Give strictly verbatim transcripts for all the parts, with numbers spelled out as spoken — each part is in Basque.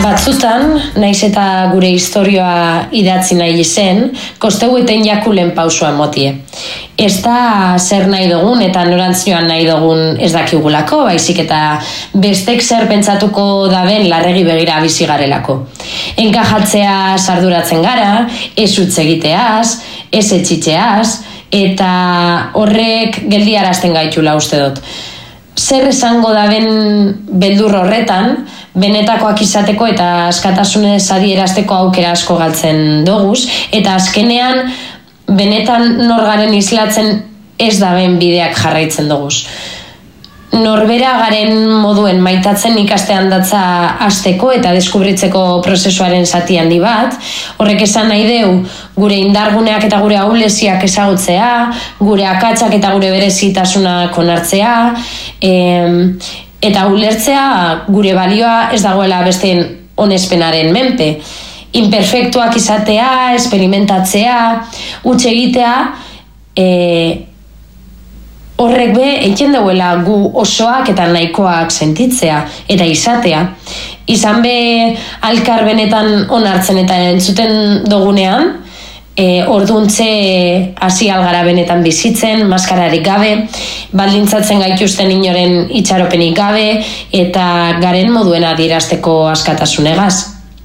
Batzutan, naiz eta gure historioa idatzi nahi zen, kosteueten jakulen pausua motie. Ez da zer nahi dugun eta norantzioan nahi dugun ez dakigulako, baizik eta bestek zer pentsatuko daben larregi begira bizi garelako. Enkajatzea sarduratzen gara, ez utz egiteaz, ez etxitzeaz, eta horrek geldiarazten gaitula uste dut. Zer esango daben beldur horretan, benetakoak izateko eta askatasunez adierazteko aukera asko galtzen doguz, eta azkenean benetan norgaren islatzen ez daben bideak jarraitzen doguz. Norbera garen moduen maitatzen ikastean datza hasteko eta deskubritzeko prozesuaren zati handi bat, horrek esan nahi deu gure indarguneak eta gure ahuleziak ezagutzea, gure akatsak eta gure berezitasunak onartzea, em, eta ulertzea gure balioa ez dagoela besteen onespenaren menpe. Imperfektuak izatea, esperimentatzea, huts egitea, e, horrek be, eiken dauela gu osoak eta nahikoak sentitzea eta izatea. Izan be, alkar benetan onartzen eta entzuten dugunean, E, orduntze hasi algara benetan bizitzen, maskararik gabe, baldintzatzen gaituzten inoren itxaropenik gabe, eta garen moduen adierazteko askatasunegaz.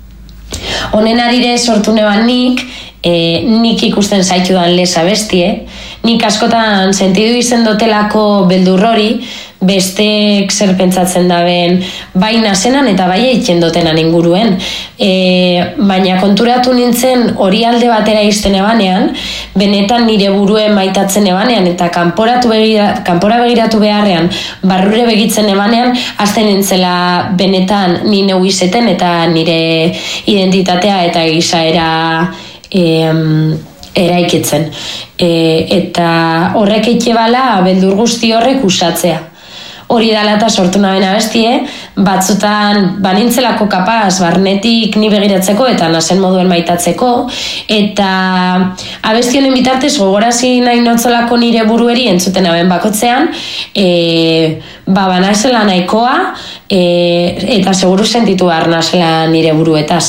Honen arire sortu neban nik, e, nik ikusten zaitudan leza bestie, nik askotan sentidu izen dotelako beldur hori, bestek zer pentsatzen daben bai nasenan eta bai eitzen dotenan inguruen. E, baina konturatu nintzen hori alde batera izten ebanean, benetan nire buruen maitatzen ebanean eta kanporatu begira, kanpora begiratu beharrean, barrure begitzen ebanean, hasten nintzela benetan ni neu izeten eta nire identitatea eta gizaera em, eraikitzen. E, eta horrek eitebala beldur guzti horrek usatzea. Hori dala eta sortu nabena bestie, batzutan banintzelako kapaz barnetik ni begiratzeko eta nasen moduen maitatzeko, eta abesti honen bitartez gogorazi nahi notzolako nire burueri entzuten aben bakotzean, e, ba banazela nahikoa, e, eta seguru sentitu behar nazela nire buruetaz.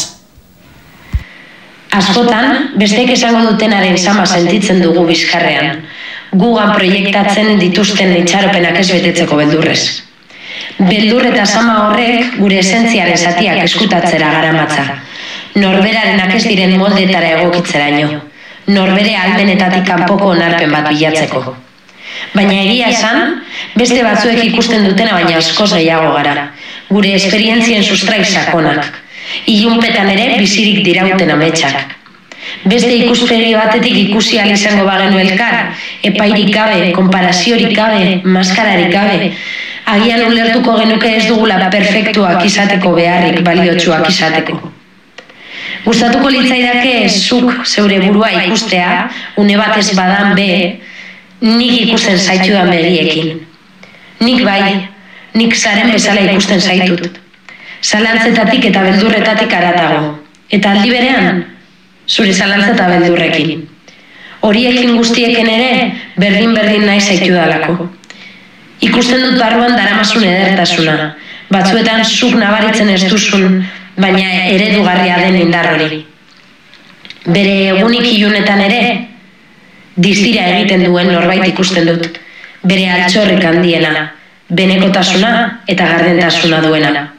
Askotan, bestek esango dutenaren sama sentitzen dugu bizkarrean, gugan proiektatzen dituzten itxaropenak ez betetzeko beldurrez. Beldur eta sama horrek gure esentziaren zatiak eskutatzera garamatza. Norberarenak ez diren moldetara egokitzeraino. Norbere albenetatik kanpoko onarpen bat bilatzeko. Baina egia esan, beste batzuek ikusten dutena baina askoz gehiago gara. Gure esperientzien sustrai sakonak. Ilunpetan ere bizirik dirauten ametsak. Beste ikuspegi batetik ikusi ahal izango bagenu elkar, epairik gabe, konparaziorik gabe, maskararik gabe, agian ulertuko genuke ez dugula perfektuak izateko beharrik baliotsuak izateko. Gustatuko litzaidake zuk zeure burua ikustea, une batez badan be, nik ikusten zaitudan begiekin. Nik bai, nik zaren bezala ikusten zaitut. Zalantzetatik eta beldurretatik aratago. Eta aldi berean, zure zalantza eta beldurrekin. Horiekin guztieken ere, berdin-berdin nahi zaitu dalako. Ikusten dut barruan daramazun edertasuna, batzuetan zuk nabaritzen ez duzun, baina eredugarria den indar hori. Bere egunik ilunetan ere, distira egiten duen norbait ikusten dut, bere altxorrik handiena, benekotasuna eta gardentasuna duena.